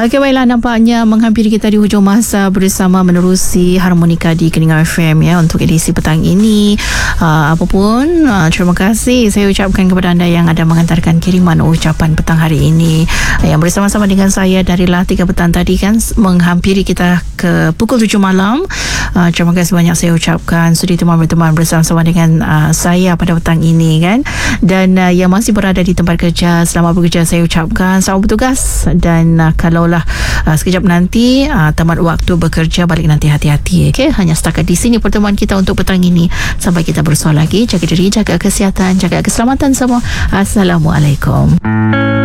Okey, baiklah, nampaknya menghampiri kita di hujung masa bersama menerusi Harmonika di Keningau FM ya untuk edisi petang ini. Apapun, terima kasih saya ucapkan kepada anda yang ada mengantarkan kiriman ucapan petang hari ini yang bersama-sama dengan saya dari 3 petang tadi kan, menghampiri kita ke pukul 7 malam. Terima kasih banyak saya ucapkan sudi teman-teman bersama-sama dengan saya pada petang ini kan. Dan yang masih berada di tempat kerja, selamat bekerja saya ucapkan, selamat bertugas. Dan kalaulah sekejap nanti tamat waktu bekerja, balik nanti hati-hati. Okay? Hanya setakat di sini pertemuan kita untuk petang ini. Sampai kita bersua lagi. Jaga diri, jaga kesihatan, jaga keselamatan semua. Assalamualaikum.